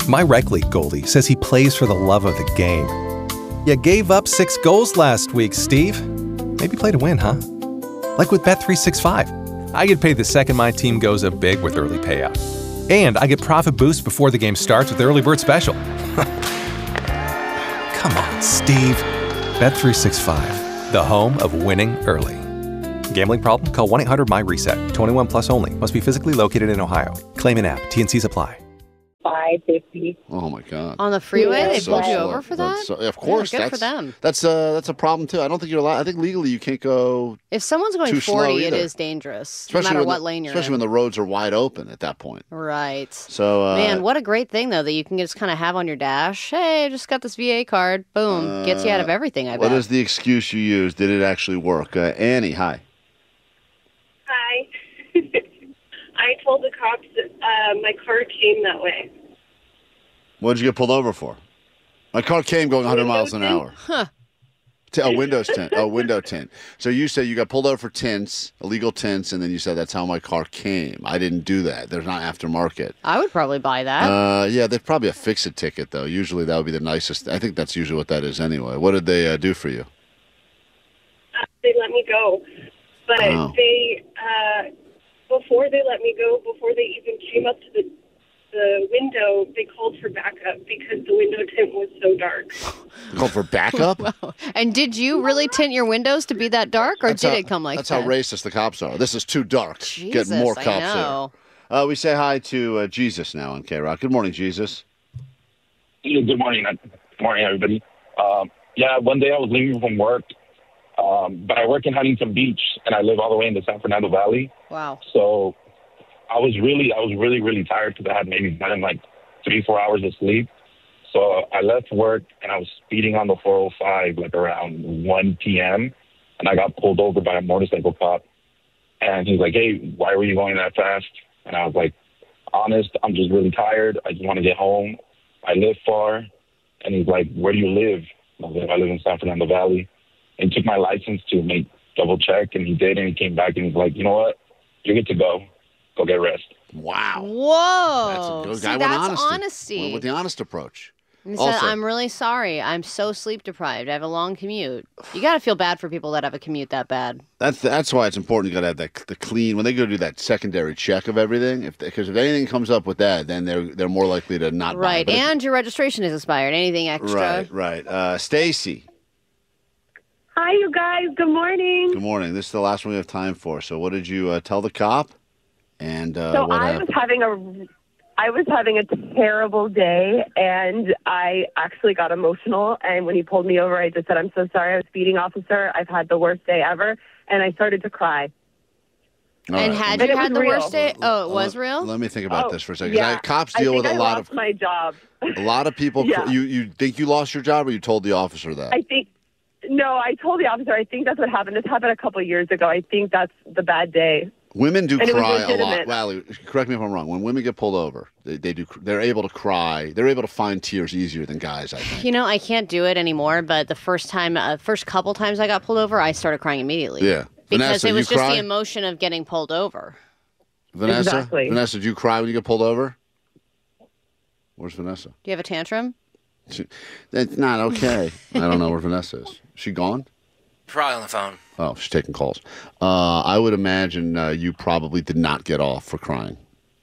My rec league goalie says he plays for the love of the game. You gave up 6 goals last week, Steve. Maybe play to win, huh? Like with Bet365. I get paid the second my team goes up big with early payout. And I get profit boosts before the game starts with Early Bird Special. Come on, Steve. Bet365, the home of winning early. Gambling problem? Call 1-800-MY-RESET. 21 plus only. Must be physically located in Ohio. Claim in app. T&Cs apply. 550. Oh my God! On the freeway, Yeah, they so pulled you slow. over for that? Of course, Yeah, good for them. That's a problem too. I don't think you're allowed. I think legally you can't go. If someone's going too slow 40, it either. is dangerous, no matter what lane you're in. Especially when the roads are wide open at that point. Right. So, man, what a great thing though that you can just kind of have on your dash. Hey, I just got this VA card. Boom, gets you out of everything. I bet. What is the excuse you used? Did it actually work? Annie, hi. Hi. I told the cops that my car came that way. What did you get pulled over for? My car came going 100 miles an hour. Huh. Windows tint. Oh, window tint. So you said you got pulled over for tints, illegal tints, and then you said that's how my car came. I didn't do that. There's not aftermarket. I would probably buy that. Yeah, they'd probably a fix-it ticket, though. Usually that would be the nicest. I think that's usually what that is anyway. What did they do for you? They let me go. But they, before they let me go, before they even came up to the window, they called for backup because the window tint was so dark. Called for backup? Wow. And did you really tint your windows to be that dark, or did it come like that? That's how racist the cops are. This is too dark. Jesus, Get more I cops know. here. We say hi to Jesus now on K-Rock. Good morning, Jesus. Yeah, good morning. Good morning, everybody. One day I was leaving from work, but I work in Huntington Beach, and I live all the way in the San Fernando Valley. Wow. So I was really tired because I had maybe gotten like 3-4 hours of sleep. So I left work and I was speeding on the 405 like around 1 p.m. and I got pulled over by a motorcycle cop. And he's like, "Hey, why were you going that fast?" And I was like, "Honest, I'm just really tired. I just want to get home. I live far." And he's like, "Where do you live?" I was like, "I live in San Fernando Valley." And he took my license to make double check, and he did, and he came back and he's like, "You know what? You're good to go. Go get rest." Wow. Whoa. That's a good See, guy. that's honesty. Went with the honest approach. He said, "I'm really sorry. I'm so sleep deprived. I have a long commute." You got to feel bad for people that have a commute that bad. That's why it's important. You got to have the clean when they go do that secondary check of everything. Because if anything comes up with that, then they're more likely to not buy it. Right, and your registration is expired. Anything extra? Right. Stacy. Hi, you guys. Good morning. Good morning. This is the last one we have time for. So, what did you tell the cop? And so what I happened? was having a terrible day, and I actually got emotional. And when he pulled me over, I just said, "I'm so sorry. I was speeding, officer. I've had the worst day ever." And I started to cry. And had you had the worst day? Oh, it was real? Let me think about this for a second. Yeah. Cops deal with a lot of my job. A lot of people. Yeah. You think you lost your job, or you told the officer that? No, I told the officer. I think that's what happened. This happened a couple of years ago. I think that's the bad day. Women do And it was cry a lot. legitimate. Valley, correct me if I'm wrong. When women get pulled over, they do. They're able to cry. They're able to find tears easier than guys, I think. You know, I can't do it anymore, but the first couple times I got pulled over, I started crying immediately. Yeah. Because Vanessa, it was you just cry? the emotion of getting pulled over. Vanessa? Exactly. Vanessa, do you cry when you get pulled over? Where's Vanessa? Do you have a tantrum? That's not okay. I don't know where Vanessa is. Is she gone? Probably on the phone. Oh, she's taking calls. I would imagine you probably did not get off for crying.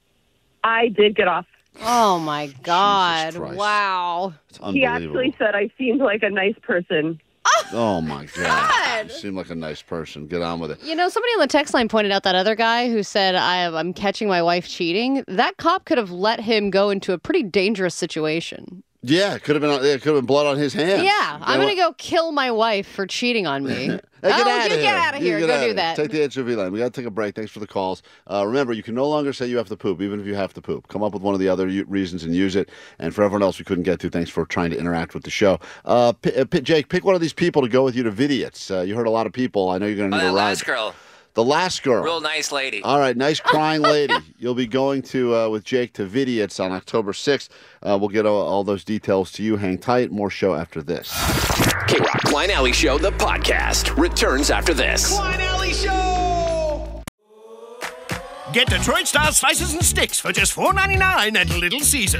I did get off. Oh, my God. Christ. Wow. It's He unbelievable. actually said I seemed like a nice person. Oh, my God. God. You seem like a nice person. Get on with it. You know, somebody on the text line pointed out that other guy who said, I'm catching my wife cheating. That cop could have let him go into a pretty dangerous situation. Yeah, it could have been blood on his hands. Yeah, I'm going to go kill my wife for cheating on me. Hey, get out of you here. get out of here. You get Go out do of that. here. Take the HOV line. We got to take a break. Thanks for the calls. Remember, you can no longer say you have to poop, even if you have to poop. Come up with one of the other reasons and use it. And for everyone else we couldn't get to, thanks for trying to interact with the show. Jake, pick one of these people to go with you to Vidiot's. You heard a lot of people. I know you're going to need a ride. Last girl. The last girl. Real nice lady. All right, nice crying lady. You'll be going to with Jake to Vidiot's on October 6th. We'll get all those details to you. Hang tight. More show after this. K-Rock Klein Alley Show, the podcast, returns after this. Klein Alley Show! Get Detroit-style slices and sticks for just $4.99 at Little Caesars.